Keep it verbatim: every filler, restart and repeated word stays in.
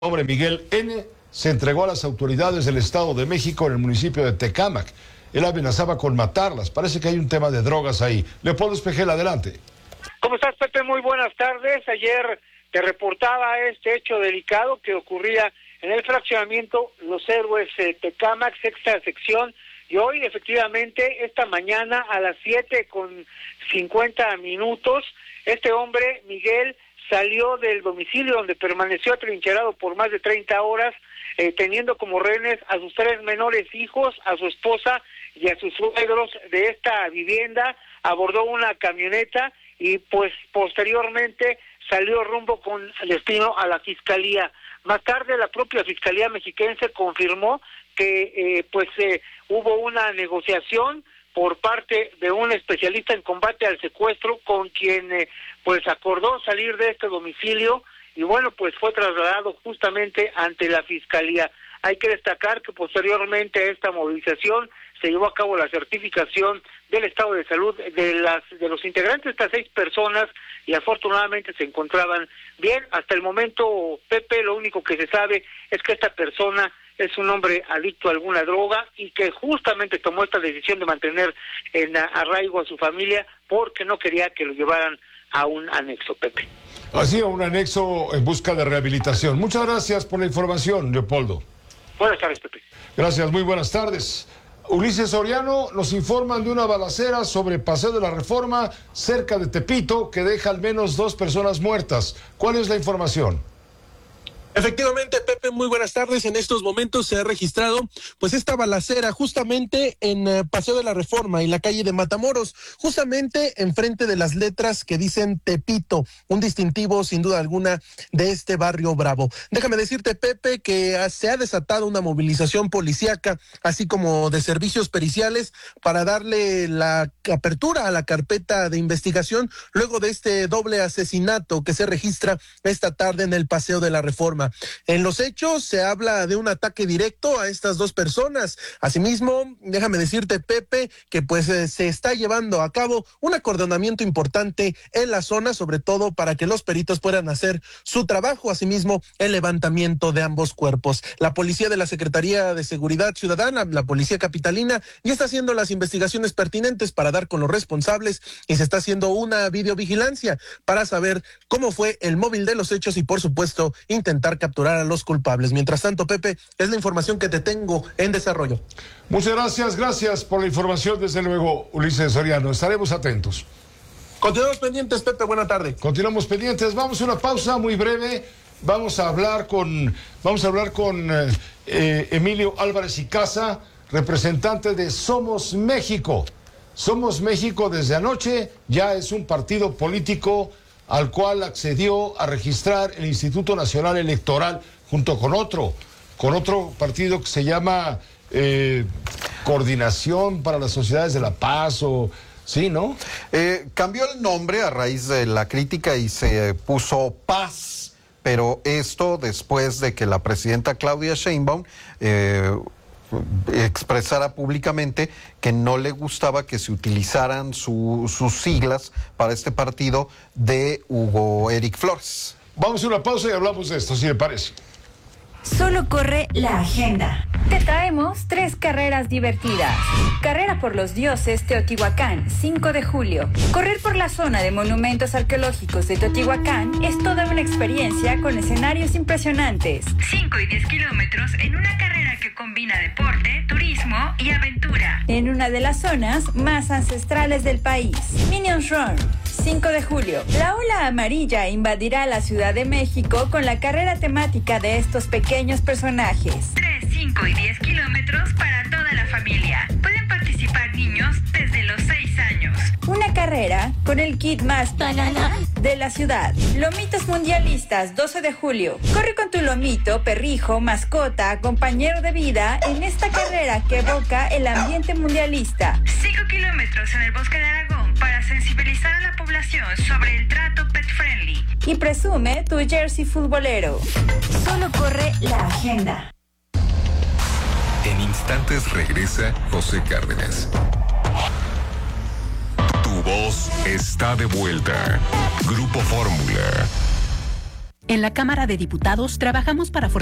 Hombre Miguel N. se entregó a las autoridades del Estado de México en el municipio de Tecámac. Él amenazaba con matarlas. Parece que hay un tema de drogas ahí. Leopoldo Espejel, adelante. ¿Cómo estás, Pepe? Muy buenas tardes. Ayer te reportaba este hecho delicado que ocurría en el fraccionamiento Los Héroes eh, Tecámac, sexta sección. Y hoy, efectivamente, esta mañana a las siete con cincuenta minutos, este hombre, Miguel, salió del domicilio donde permaneció atrincherado por más de treinta horas, eh, teniendo como rehenes a sus tres menores hijos, a su esposa y a sus suegros de esta vivienda. Abordó una camioneta y pues posteriormente salió rumbo con destino a la Fiscalía. Más tarde la propia Fiscalía mexiquense confirmó que eh, pues eh, hubo una negociación por parte de un especialista en combate al secuestro con quien eh, pues acordó salir de este domicilio y bueno, pues fue trasladado justamente ante la Fiscalía. Hay que destacar que posteriormente a esta movilización se llevó a cabo la certificación del estado de salud de las de los integrantes de estas seis personas y afortunadamente se encontraban bien. Hasta el momento, Pepe, lo único que se sabe es que esta persona es un hombre adicto a alguna droga y que justamente tomó esta decisión de mantener en arraigo a su familia porque no quería que lo llevaran a un anexo, Pepe. Así, a un anexo en busca de rehabilitación. Muchas gracias por la información, Leopoldo. Buenas tardes, Pepe. Gracias, muy buenas tardes. Ulises Soriano, nos informan de una balacera sobre Paseo de la Reforma cerca de Tepito que deja al menos dos personas muertas. ¿Cuál es la información? Efectivamente, Pepe, muy buenas tardes. En estos momentos se ha registrado pues esta balacera justamente en uh, Paseo de la Reforma y la calle de Matamoros, justamente enfrente de las letras que dicen Tepito, un distintivo sin duda alguna de este barrio bravo. Déjame decirte, Pepe, que uh, se ha desatado una movilización policíaca, así como de servicios periciales para darle la apertura a la carpeta de investigación luego de este doble asesinato que se registra esta tarde en el Paseo de la Reforma. En los hechos se habla de un ataque directo a estas dos personas. Asimismo, déjame decirte, Pepe, que pues eh, se está llevando a cabo un acordonamiento importante en la zona, sobre todo para que los peritos puedan hacer su trabajo. Asimismo, el levantamiento de ambos cuerpos. La policía de la Secretaría de Seguridad Ciudadana, la policía capitalina, ya está haciendo las investigaciones pertinentes para dar con los responsables y se está haciendo una videovigilancia para saber cómo fue el móvil de los hechos y, por supuesto, intentar capturar a los culpables. Mientras tanto, Pepe, es la información que te tengo en desarrollo. Muchas gracias, gracias por la información, desde luego, Ulises Soriano. Estaremos atentos. Continuamos pendientes, Pepe, buena tarde. Continuamos pendientes, vamos a una pausa muy breve. Vamos a hablar con, vamos a hablar con eh, eh, Emilio Álvarez y Casa, representante de Somos México. Somos México desde anoche ya es un partido político al cual accedió a registrar el Instituto Nacional Electoral junto con otro, con otro partido que se llama eh, Coordinación para las Sociedades de la Paz, o sí, ¿no? Eh, cambió el nombre a raíz de la crítica y se puso Paz, pero esto después de que la presidenta Claudia Sheinbaum eh, expresara públicamente que no le gustaba que se utilizaran su, sus siglas para este partido de Hugo Eric Flores. Vamos a una pausa y hablamos de esto, si le parece. Solo corre la agenda. Te traemos tres carreras divertidas. Carrera por los dioses Teotihuacán, cinco de julio. Correr por la zona de monumentos arqueológicos de Teotihuacán es toda una experiencia con escenarios impresionantes. cinco y diez kilómetros en una carrera que combina deporte, turismo y aventura. En una de las zonas más ancestrales del país. Minions Run, cinco de julio. La ola amarilla invadirá la Ciudad de México con la carrera temática de estos pequeños personajes. tres, cinco y diez kilómetros para toda la familia. Pueden participar niños desde los seis años. Una carrera con el kit más banana de la ciudad. Lomitos mundialistas, doce de julio. Corre con tu lomito, perrijo, mascota, compañero de vida en esta carrera que evoca el ambiente mundialista. cinco kilómetros en el Bosque de Aragón para sensibilizar a la población sobre el trato pet friendly. Y presume tu jersey futbolero. Solo corre la agenda. En instantes regresa José Cárdenas. Tu voz está de vuelta. Grupo Fórmula. En la Cámara de Diputados trabajamos para fortalecer